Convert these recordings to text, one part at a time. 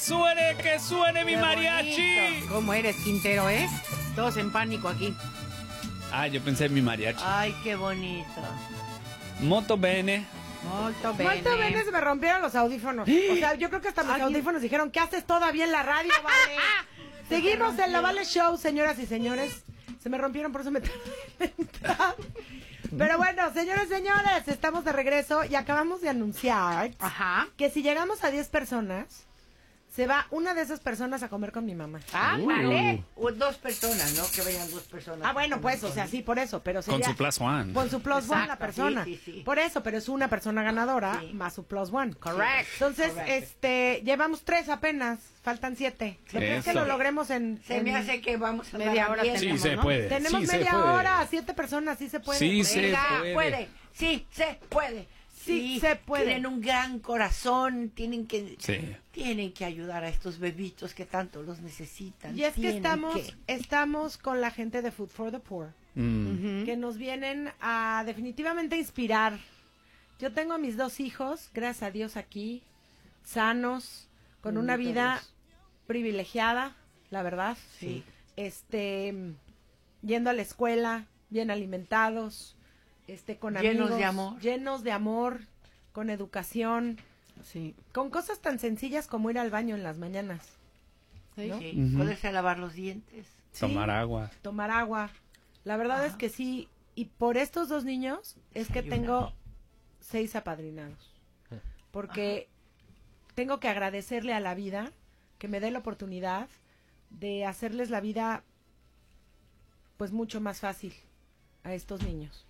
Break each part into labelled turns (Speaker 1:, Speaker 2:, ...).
Speaker 1: que suene mi mariachi.
Speaker 2: Bonito. ¿Cómo eres, Quintero, Todos en pánico aquí.
Speaker 1: Ah, yo pensé en mi mariachi.
Speaker 2: Ay, qué bonito.
Speaker 1: Molto bene.
Speaker 2: Molto bene.
Speaker 3: Molto bene, se me rompieron los audífonos. O sea, yo creo que hasta mis audífonos dijeron, ¿qué haces todavía en la radio, Vale? Seguimos en la Vale Show, señoras y señores. Se me rompieron, por eso me tardé en entrar. Pero bueno, señores, estamos de regreso y acabamos de anunciar que si llegamos a 10 personas, se va una de esas personas a comer con mi mamá.
Speaker 2: Vale. O 2 personas, ¿no? Que vayan 2 personas.
Speaker 3: Bueno, pues, o sea, sí, por eso, pero sería...
Speaker 1: Con su plus one.
Speaker 3: Con su plus one la persona.
Speaker 2: Sí.
Speaker 3: Por eso, pero es una persona ganadora más su plus one.
Speaker 2: Correct.
Speaker 3: Entonces, llevamos 3 apenas, faltan 7. ¿Crees que lo logremos en...
Speaker 2: Se me hace que vamos a
Speaker 3: media hora?
Speaker 1: Sí, se puede.
Speaker 3: Tenemos media hora, 7 personas, sí se puede.
Speaker 1: Sí, se
Speaker 2: puede. Sí, se puede.
Speaker 3: Sí, se puede.
Speaker 2: Tienen un gran corazón, tienen que ayudar a estos bebitos que tanto los necesitan.
Speaker 3: Y es que estamos con la gente de Food for the Poor, que nos vienen a definitivamente inspirar. Yo tengo a mis 2 hijos, gracias a Dios aquí, sanos, con una vida privilegiada, la verdad.
Speaker 2: Sí.
Speaker 3: Yendo a la escuela, bien alimentados, con
Speaker 2: llenos
Speaker 3: amigos, llenos de amor, con educación, con cosas tan sencillas como ir al baño en las mañanas, ¿no?
Speaker 2: Sí. Poderse lavar los dientes,
Speaker 1: tomar agua.
Speaker 3: La verdad es que sí, y por estos 2 niños es que tengo 6 apadrinados, porque tengo que agradecerle a la vida que me dé la oportunidad de hacerles la vida pues mucho más fácil a estos niños.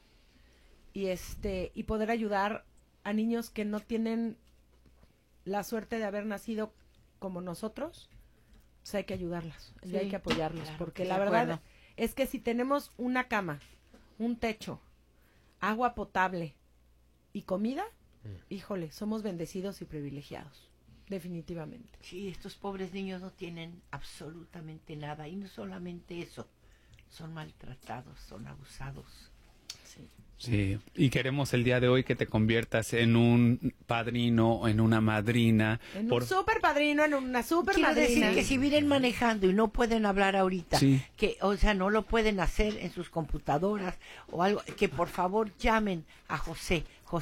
Speaker 3: Y poder ayudar a niños que no tienen la suerte de haber nacido como nosotros, pues hay que ayudarlas, y hay que apoyarlos, claro, porque la verdad es que si tenemos una cama, un techo, agua potable y comida, híjole, somos bendecidos y privilegiados, definitivamente.
Speaker 2: Sí, estos pobres niños no tienen absolutamente nada, y no solamente eso, son maltratados, son abusados.
Speaker 1: Sí, y queremos el día de hoy que te conviertas en un padrino o en una madrina.
Speaker 3: En un super padrino, en una super madrina.
Speaker 2: Quiero decir que si vienen manejando y no pueden hablar ahorita, que, o sea, no lo pueden hacer en sus computadoras o algo, que por favor llamen a José.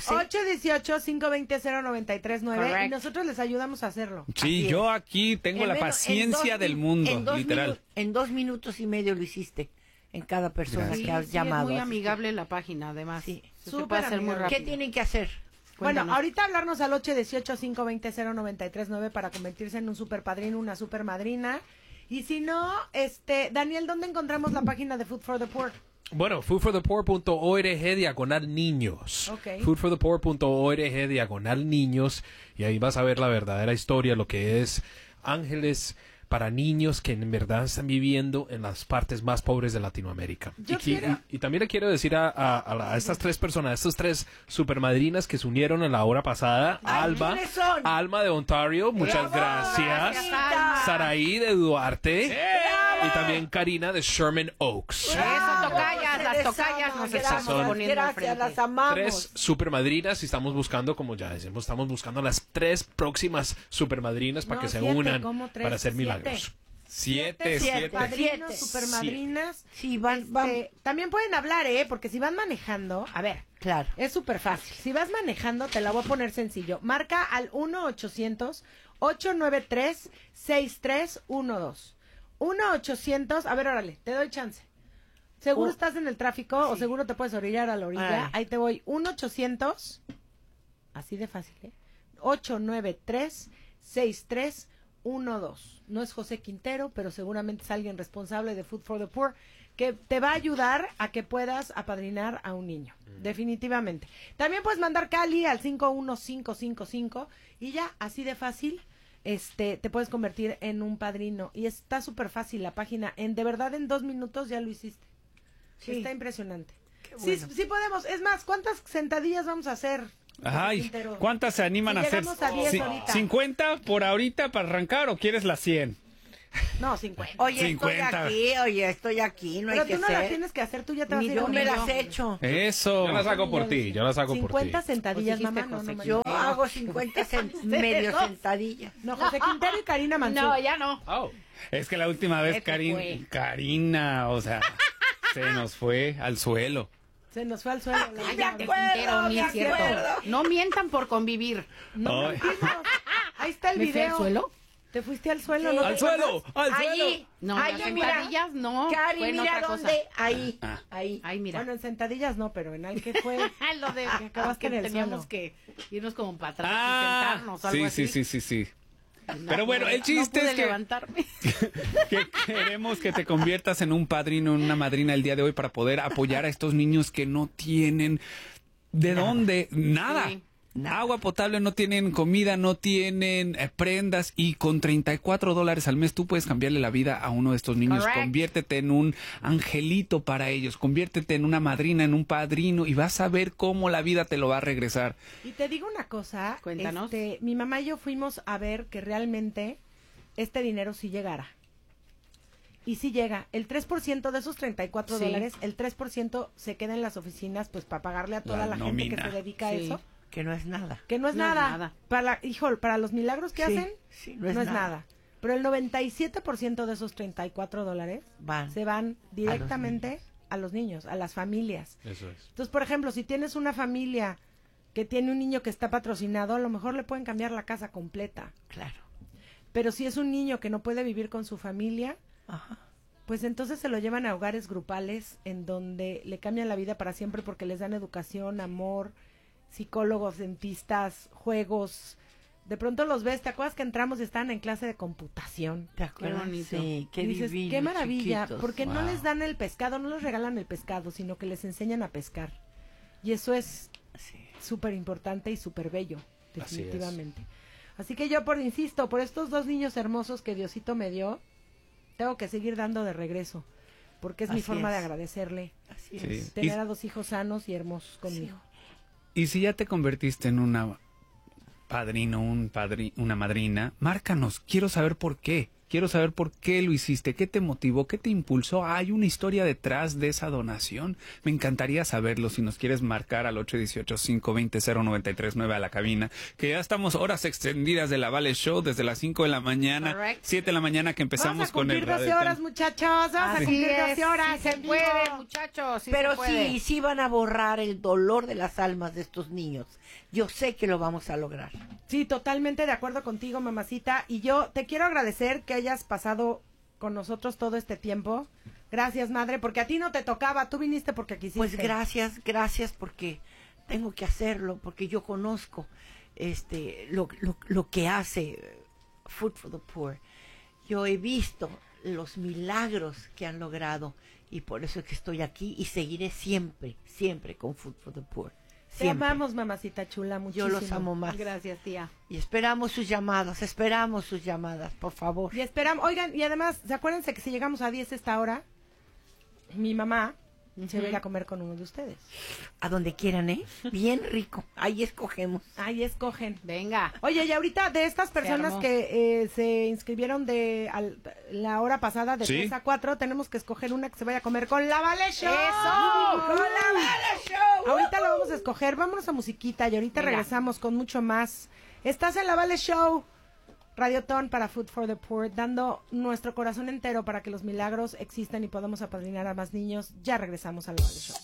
Speaker 3: 818-520-0939 y nosotros les ayudamos a hacerlo.
Speaker 1: Sí, yo aquí tengo la paciencia del mundo, literal.
Speaker 2: En 2 minutos y medio lo hiciste. En cada persona que has llamado.
Speaker 4: Es muy amigable la página, además.
Speaker 2: Sí,
Speaker 3: súper muy rápido.
Speaker 2: ¿Qué tienen que hacer?
Speaker 3: Cuéntanos. Bueno, ahorita hablarnos al 818-520-0939 para convertirse en un super padrino, una super madrina. Y si no, Daniel, ¿dónde encontramos la página de Food for the Poor?
Speaker 5: Bueno, foodforthepoor.org/niños.
Speaker 3: Okay.
Speaker 5: foodforthepoor.org/niños. Y ahí vas a ver la verdadera historia, lo que es ángeles para niños que en verdad están viviendo en las partes más pobres de Latinoamérica. Y también le quiero decir a estas 3 personas, estas 3 supermadrinas que se unieron en la hora pasada. Alma de Ontario, muchas gracias. Saraí de Duarte. Y también Karina de Sherman Oaks.
Speaker 2: Eso, las tocayas nos estamos poniendo al frente.
Speaker 3: Las amamos.
Speaker 5: 3 supermadrinas y estamos buscando, como ya decimos, las 3 próximas supermadrinas para que se unan para hacer milagros.
Speaker 3: 7 padrinos, supermadrinas.
Speaker 2: Sí, van.
Speaker 3: También pueden hablar, porque si van manejando, a ver,
Speaker 2: claro,
Speaker 3: es súper fácil. Si vas manejando, te la voy a poner sencillo. Marca al 1-800-893-6312. 1-800, a ver, órale, te doy chance. ¿Seguro estás en el tráfico o seguro te puedes orillar a la orilla? Ahí te voy. 1-800, así de fácil, 893-6312. No es José Quintero, pero seguramente es alguien responsable de Food for the Poor que te va a ayudar a que puedas apadrinar a un niño, definitivamente. También puedes mandar Cali al 51555 y ya, así de fácil, te puedes convertir en un padrino. Y está súper fácil la página, de verdad en 2 minutos ya lo hiciste. Sí. Está impresionante. Bueno. Sí podemos. Es más, ¿cuántas sentadillas vamos a hacer?
Speaker 1: Ay, ¿cuántas se animan a hacer?
Speaker 3: A 10 ahorita.
Speaker 1: ¿50 por ahorita para arrancar o quieres las 100?
Speaker 3: No, 50.
Speaker 2: Oye,
Speaker 1: 50.
Speaker 2: estoy aquí, no
Speaker 3: Pero
Speaker 2: hay que
Speaker 3: tú no la
Speaker 2: ser.
Speaker 3: tienes que hacer, tú ya te vas a ir
Speaker 2: Yo me
Speaker 3: yo.
Speaker 2: las he hecho.
Speaker 1: Eso.
Speaker 5: Yo la saco por ti, yo la saco por ti.
Speaker 3: 50 sentadillas,
Speaker 4: Pues dijiste,
Speaker 3: mamá. No,
Speaker 4: José
Speaker 3: no,
Speaker 2: Yo
Speaker 3: no.
Speaker 2: hago 50 medio sentadillas.
Speaker 3: No, José Quintero y Karina Mansur.
Speaker 4: No, ya no.
Speaker 5: Oh.
Speaker 1: Es que la última vez
Speaker 4: Se te fue.
Speaker 1: Karina, o sea, se nos fue al suelo.
Speaker 3: Se nos fue al suelo. la
Speaker 4: Cállate,
Speaker 3: verdad.
Speaker 4: Quintero, ni
Speaker 2: me
Speaker 4: es cierto.
Speaker 2: acuerdo.
Speaker 4: No mientan por convivir.
Speaker 3: No,
Speaker 1: Ay.
Speaker 3: mentimos. Ahí está el
Speaker 4: ¿Me fui al
Speaker 3: video.
Speaker 4: suelo?
Speaker 3: ¿Te fuiste al suelo?
Speaker 2: Sí.
Speaker 3: ¿No te
Speaker 1: ¡Al
Speaker 3: acuerdas?
Speaker 1: suelo! ¡Al suelo!
Speaker 2: Allí.
Speaker 4: No,
Speaker 2: Allí,
Speaker 4: las
Speaker 2: mira.
Speaker 4: sentadillas no.
Speaker 2: Cari,
Speaker 4: fue en
Speaker 2: mira
Speaker 4: otra
Speaker 2: dónde.
Speaker 4: cosa.
Speaker 2: Ahí,
Speaker 1: Ah.
Speaker 2: ahí.
Speaker 4: Ay, mira.
Speaker 3: Bueno, en sentadillas no, pero en el que fue.
Speaker 4: Lo de
Speaker 3: que acabaste en el
Speaker 4: teníamos
Speaker 3: suelo.
Speaker 4: que irnos como para atrás y
Speaker 1: Ah,
Speaker 4: sentarnos o algo
Speaker 1: sí,
Speaker 4: así.
Speaker 1: sí.
Speaker 4: No,
Speaker 1: Pero bueno, el chiste
Speaker 4: no pude
Speaker 1: es que,
Speaker 4: levantarme.
Speaker 1: que queremos que te conviertas en un padrino, en una madrina el día de hoy para poder apoyar a estos niños que no tienen de dónde, nada.
Speaker 4: Sí.
Speaker 1: Agua potable, no tienen comida, no tienen prendas, y con $34 al mes tú puedes cambiarle la vida a uno de estos niños.
Speaker 4: Correct.
Speaker 1: Conviértete en un angelito para ellos, conviértete en una madrina, en un padrino, y vas a ver cómo la vida te lo va a regresar.
Speaker 3: Y te digo una cosa.
Speaker 4: Cuéntanos.
Speaker 3: Mi mamá y yo fuimos a ver que realmente este dinero sí llegara. Y sí llega. El 3% de esos $34, el 3% se queda en las oficinas pues para pagarle a toda la gente que
Speaker 1: nómina.
Speaker 3: se dedica a
Speaker 4: Sí.
Speaker 3: eso.
Speaker 2: Que no es nada.
Speaker 3: Que no es
Speaker 4: No es
Speaker 3: nada.
Speaker 4: nada.
Speaker 3: Para los milagros que
Speaker 2: Sí,
Speaker 3: hacen,
Speaker 2: sí,
Speaker 3: no es nada. Pero el 97% de esos $34
Speaker 2: Van.
Speaker 3: se van directamente a los niños, a las familias.
Speaker 5: Eso es.
Speaker 3: Entonces, por ejemplo, si tienes una familia que tiene un niño que está patrocinado, a lo mejor le pueden cambiar la casa completa.
Speaker 2: Claro.
Speaker 3: Pero si es un niño que no puede vivir con su familia,
Speaker 2: Ajá.
Speaker 3: pues entonces se lo llevan a hogares grupales en donde le cambian la vida para siempre porque les dan educación, amor, psicólogos, dentistas, juegos. De pronto los ves, ¿te acuerdas que entramos y estaban en clase de computación?
Speaker 2: ¿Te acuerdas?
Speaker 4: bonito.
Speaker 2: Sí, qué
Speaker 3: Y dices,
Speaker 2: divino,
Speaker 3: qué maravilla,
Speaker 2: chiquitos.
Speaker 3: porque no
Speaker 1: Wow.
Speaker 3: les dan el pescado, no les regalan el pescado, sino que les enseñan a pescar. Y eso es
Speaker 2: Sí.
Speaker 3: súper importante y súper bello,
Speaker 5: Así
Speaker 3: definitivamente. Así que yo, insisto, por estos dos niños hermosos que Diosito me dio, tengo que seguir dando de regreso, porque es mi
Speaker 2: Así
Speaker 3: forma de
Speaker 2: es.
Speaker 3: agradecerle,
Speaker 2: Así
Speaker 1: Sí.
Speaker 2: es.
Speaker 3: tener a dos hijos sanos y hermosos conmigo.
Speaker 1: Y si ya te convertiste en una padrino, una madrina, márcanos. Quiero saber por qué. Quiero saber por qué lo hiciste, qué te motivó, qué te impulsó. ¿Hay una historia detrás de esa donación? Me encantaría saberlo. Si nos quieres marcar al 818-520-0939 a la cabina, que ya estamos horas extendidas de la Vale Show desde las 5 de la mañana,
Speaker 4: Correct.
Speaker 1: 7 de la mañana que empezamos
Speaker 3: Vamos a
Speaker 1: con el
Speaker 3: cumplir 12
Speaker 1: Radio
Speaker 3: horas,
Speaker 1: Ten.
Speaker 3: muchachos, vamos a
Speaker 4: Así
Speaker 3: cumplir
Speaker 4: es,
Speaker 3: 12 horas.
Speaker 4: sí se
Speaker 3: en
Speaker 4: puede,
Speaker 3: vivo.
Speaker 4: muchachos, sí
Speaker 2: Pero
Speaker 4: se puede.
Speaker 2: sí van a borrar el dolor de las almas de estos niños. Yo sé que lo vamos a lograr.
Speaker 3: Sí, totalmente de acuerdo contigo, mamacita. Y yo te quiero agradecer que hayas pasado con nosotros todo este tiempo. Gracias, madre, porque a ti no te tocaba, tú viniste porque quisiste.
Speaker 2: Pues gracias porque tengo que hacerlo, porque yo conozco lo que hace Food for the Poor. Yo he visto los milagros que han logrado y por eso es que estoy aquí y seguiré siempre con Food for the Poor.
Speaker 3: Te
Speaker 2: Siempre.
Speaker 3: amamos, mamacita chula, muchísimo.
Speaker 2: Yo los amo más.
Speaker 4: Gracias, tía.
Speaker 2: Y esperamos sus llamadas, por favor.
Speaker 3: Y esperamos, oigan, y además, acuérdense que si llegamos a 10 esta hora, mi mamá se va a ir a comer con uno de ustedes.
Speaker 2: A donde quieran, ¿eh? Bien rico. Ahí escogemos.
Speaker 3: Ahí escogen.
Speaker 4: Venga.
Speaker 3: Oye, y ahorita de estas personas
Speaker 4: armó.
Speaker 3: que se inscribieron la hora pasada de
Speaker 1: Sí.
Speaker 3: 3 a 4, tenemos que escoger una que se vaya a comer con la Vale Show.
Speaker 4: ¡Eso!
Speaker 3: ¡Con la Vale Show! Ahorita lo vamos a escoger, vámonos a musiquita y ahorita
Speaker 4: Venga.
Speaker 3: regresamos con mucho más. Estás en la Vale Show, Radiotón para Food for the Poor, dando nuestro corazón entero para que los milagros existan y podamos apadrinar a más niños. Ya regresamos a la Vale Show.